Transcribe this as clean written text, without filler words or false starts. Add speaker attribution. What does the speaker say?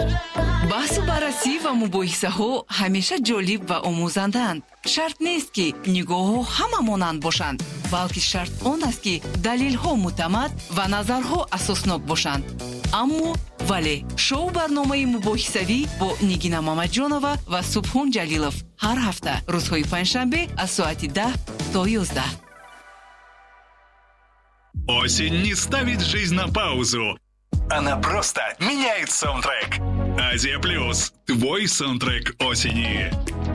Speaker 1: баҳсу баррасӣ ва мубоҳисаҳо ҳамеша ҷолиб ва омӯзандаанд. шарт нест ки нигоҳҳо ҳама монанд бошанд, балки шарт он аст ки далелҳо муътамад ва назарҳо асоснок бошанд. аммо вале шоу барномаи мубоҳисавӣ бо Нигина Мамаҷонова ва Субҳон Ҷалилов ҳар ҳафта рӯзҳои панҷшанбе аз соати 10 то 11.
Speaker 2: Осень не ставит жизнь на паузу. Она просто меняет саундтрек. Азия Плюс. Твой саундтрек осени.